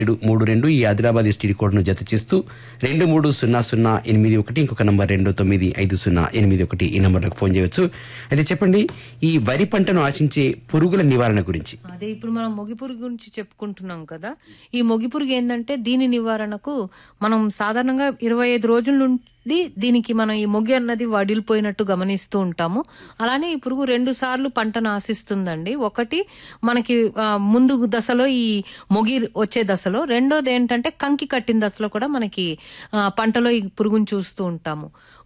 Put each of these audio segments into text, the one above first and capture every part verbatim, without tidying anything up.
ఏడు మూడు రెండు ఈ ఆదిలాబాద్ ఎస్టీడీ కోడ్ను జత చేస్తూ రెండు మూడు సున్నా సున్నా ఎనిమిది ఒకటి ఇంకొక నంబర్ రెండు తొమ్మిది ఐదు సున్నా ఎనిమిది ఒకటి ఈ నంబర్లకు ఫోన్ చేయవచ్చు. అయితే చెప్పండి, ఈ వరి పంటను ఆశించే పురుగుల నివారణ గురించి. అదే ఇప్పుడు మనం మొగి పురుగు గురించి చెప్పుకుంటున్నాం కదా. ఈ మొగి పురుగు ఏంటంటే దీని నివారణకు మనం సాధారణంగా ఇరవై ఐదు రోజుల నుండి దీనికి మనం ఈ మొగి అన్నది వడిలిపోయినట్టు గమనిస్తూ ఉంటాము. అలానే ఈ పురుగు రెండు సార్లు పంటను ఆశిస్తుందండి. ఒకటి మనకి ముందు దశలో ఈ మొగి వచ్చే దశలో, రెండోది ఏంటంటే కంకి కట్టిన దశలో కూడా మనకి పంటలో ఈ పురుగును చూస్తూ ఉంటాము.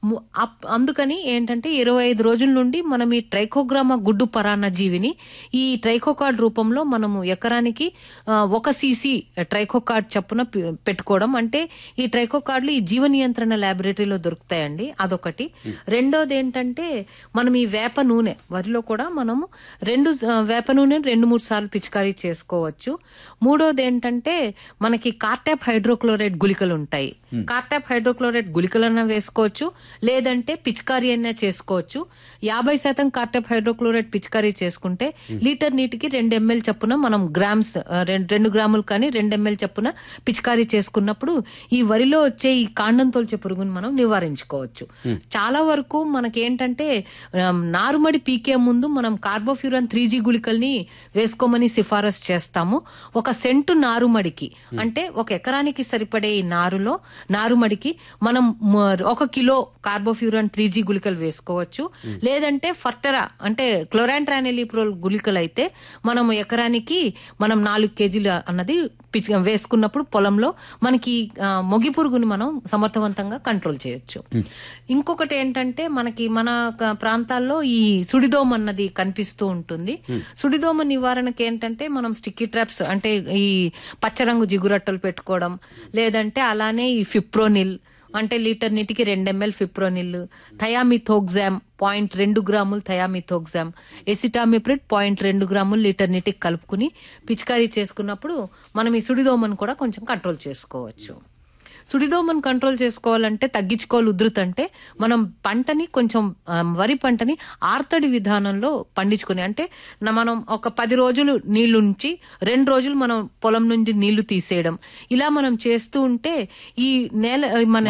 అందుకని ఏంటంటే ఇరవై ఐదు రోజుల నుండి మనం ఈ ట్రైకోగ్రామా గుడ్డు పరాన్న జీవిని ఈ ట్రైకోకార్డ్ రూపంలో మనము ఎకరానికి ఒక సీసీ ట్రైకోకార్డ్ చప్పున పెట్టుకోవడం. అంటే ఈ ట్రైకోకార్డులు ఈ జీవ నియంత్రణ ల్యాబొరేటరీలో దొరుకుతాయండి, అదొకటి. రెండోది ఏంటంటే మనం ఈ వేప నూనె, వరిలో కూడా మనము రెండు వేప నూనె రెండు మూడు సార్లు పిచికారీ చేసుకోవచ్చు. మూడోది ఏంటంటే మనకి కార్టాప్ హైడ్రోక్లోరైడ్ గుళికలు ఉంటాయి. కార్టాప్ హైడ్రోక్లోరైడ్ గుళికలన్నా వేసుకోవచ్చు, లేదంటే పిచికారీ అయినా చేసుకోవచ్చు. యాభై శాతం కార్టాప్ హైడ్రోక్లోరైడ్ పిచికారీ చేసుకుంటే లీటర్ నీటికి రెండు ఎంఎల్ చప్పున మనం గ్రామ్స్ రెండు గ్రాములు కానీ రెండు ఎంఎల్ చప్పున పిచికారీ చేసుకున్నప్పుడు ఈ వరిలో వచ్చే ఈ కాండం తొలిచే పురుగును మనం నివారించుకోవచ్చు. చాలా వరకు మనకేంటంటే నారుమడి పీకే ముందు మనం కార్బోఫ్యూరాన్ త్రీ జీ గుళికల్ని వేసుకోమని సిఫారసు చేస్తాము. ఒక సెంటు నారుమడికి అంటే ఒక ఎకరానికి సరిపడే ఈ నారులో నారుమడికి మనం ఒక కిలో కార్బోఫ్యూరాన్ త్రీ జీ గుళికలు వేసుకోవచ్చు. లేదంటే ఫర్టరా అంటే క్లోరాంట్రానిలిప్రోల్ గుళికలు అయితే మనం ఎకరానికి మనం నాలుగు కేజీలు అన్నది వేసుకున్నప్పుడు పొలంలో మనకి మొగి పురుగుని మనం సమర్థవంతంగా కంట్రోల్ చేయొచ్చు. ఇంకొకటి ఏంటంటే మనకి మన ప్రాంతాల్లో ఈ సుడిదోమ అన్నది కనిపిస్తూ ఉంటుంది. సుడిదోమ నివారణకి ఏంటంటే మనం స్టిక్కీ ట్రాప్స్ అంటే ఈ పచ్చరంగు జిగురట్టలు పెట్టుకోవడం, లేదంటే అలానే ఈ ఫిప్రోనిల్ అంటే లీటర్ నీటికి రెండు ఎంఎల్ ఫిప్రోనిల్, థయామిథోగ్జామ్ పాయింట్ రెండు గ్రాములు థయామిథోగ్జామ్, ఎసిటామిప్రిడ్ పాయింట్ రెండు గ్రాములు లీటర్ నీటికి కలుపుకుని పిచికారీ చేసుకున్నప్పుడు మనం ఈ సుడిదోమను కూడా కొంచెం కంట్రోల్ చేసుకోవచ్చు. సుడిదోమను కంట్రోల్ చేసుకోవాలంటే తగ్గించుకోవాలి ఉధృతి అంటే మనం పంటని కొంచెం వరి పంటని ఆర్తడి విధానంలో పండించుకుని, అంటే మనం ఒక పది రోజులు నీళ్లు ఉంచి రెండు రోజులు మనం పొలం నుంచి నీళ్లు తీసేయడం, ఇలా మనం చేస్తూ ఉంటే ఈ నేల మన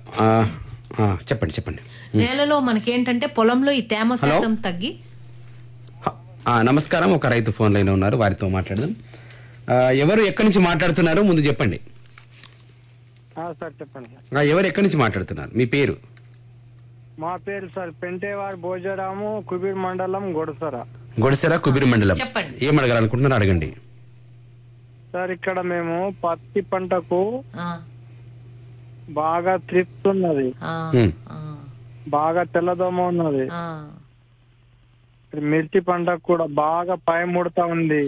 చెప్పండి చెప్పండి నేలలో మనకేంటంటే పొలంలో ఈ తేమ శాతం తగ్గి. నమస్కారం, ఒక రైతు ఫోన్ లైన్ ఉన్నారు, వారితో మాట్లాడదాం. ఎవరు ఎక్కడి నుంచి మాట్లాడుతున్నారు ముందు చెప్పండి. సార్ చెప్పండి సార్. ఎవరు ఎక్కడి నుంచి మాట్లాడుతున్నారు, మీ పేరు? మా పేరు సార్ పెంటేవారి భోజరాము, కుబీర్ మండలం, గొడసర. గొడసర కుబీర్ మండలం. చెప్పండి, ఏం అడగాలనుకుంటున్నారు అడగండి సార్. ఇక్కడ మేము పత్తి పంటకు బాగా త్రిప్ట్ ఉన్నది, బాగా తెల్లదోమ ఉన్నది. మిర్చి పంటకు కూడా బాగా పై ముడత ఉంది.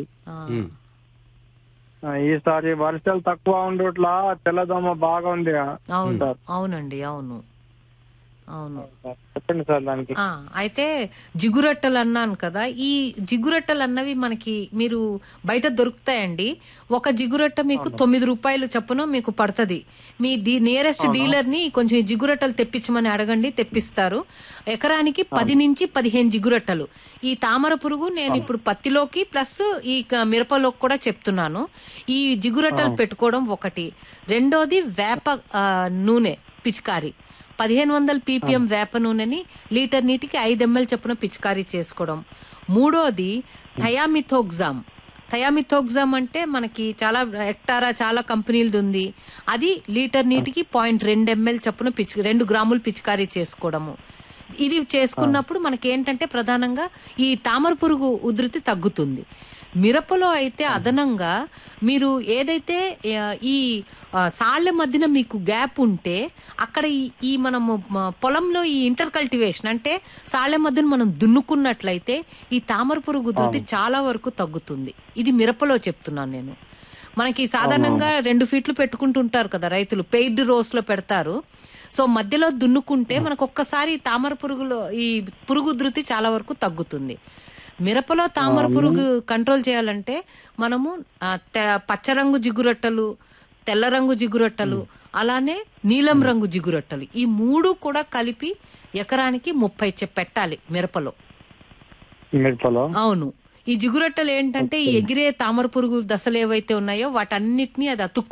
ఈసారి వర్షాలు తక్కువ ఉండట్లా తెల్లదోమ బాగా ఉంది. అవునండి, అవును అవును చెప్పండి సార్ దానికి. అయితే జిగురట్టలు అన్నాను కదా, ఈ జిగురట్టలు అన్నవి మనకి మీరు బయట దొరుకుతాయండి. ఒక జిగురట్ట మీకు తొమ్మిది రూపాయలు చొప్పున మీకు పడుతుంది. మీ డీ నియరెస్ట్ డీలర్ ని కొంచెం ఈ జిగురట్టలు తెప్పించమని అడగండి, తెప్పిస్తారు. ఎకరానికి పది నుంచి పదిహేను జిగురట్టలు. ఈ తామర పురుగు నేను ఇప్పుడు పత్తిలోకి ప్లస్ ఈ మిరపలోకి కూడా చెప్తున్నాను. ఈ జిగురట్టలు పెట్టుకోవడం ఒకటి. రెండోది వేప నూనె పిచికారి, పదిహేను వందల పీపీఎం వేప నూనెని లీటర్ నీటికి ఐదు ఎంఎల్ చొప్పున పిచికారీ చేసుకోవడం. మూడోది థయామిథోగ్జామ్. థయామిథోగ్జామ్ అంటే మనకి చాలా హెక్టారా చాలా కంపెనీలది ఉంది. అది లీటర్ నీటికి పాయింట్ రెండు ఎంఎల్ చొప్పున పిచి రెండు గ్రాములు పిచికారీ చేసుకోవడము. ఇది చేసుకున్నప్పుడు మనకి ఏంటంటే ప్రధానంగా ఈ తామర పురుగు ఉధృతి తగ్గుతుంది. మిరపలో అయితే అదనంగా మీరు ఏదైతే ఈ సాళ్ల మధ్యన మీకు గ్యాప్ ఉంటే అక్కడ ఈ మనము పొలంలో ఈ ఇంటర్ కల్టివేషన్ అంటే సాళ్ల మధ్యన మనం దున్నుకున్నట్లయితే ఈ తామర పురుగు ఉధృతి చాలా వరకు తగ్గుతుంది. ఇది మిరపలో చెప్తున్నాను నేను. మనకి సాధారణంగా రెండు ఫీట్లు పెట్టుకుంటుంటారు కదా రైతులు, పెయిడ్ రోస్ లో పెడతారు. సో మధ్యలో దున్నుకుంటే మనకు ఒక్కసారి తామర పురుగులో ఈ పురుగు ఉధృతి చాలా వరకు తగ్గుతుంది. మిరపలో తామర పురుగు కంట్రోల్ చేయాలంటే మనము పచ్చరంగు జిగురొట్టలు, తెల్ల రంగు జిగురొట్టలు, అలానే నీలం రంగు జిగురొట్టలు, ఈ మూడు కూడా కలిపి ఎకరానికి ముప్పై పెట్టాలి మిరపలో. మిరపలో అవును. ఈ జిగురొట్టలు ఏంటంటే ఈ ఎగిరే తామర పురుగు దశలు ఏవైతే ఉన్నాయో వాటన్నిటిని అది అతుక్కు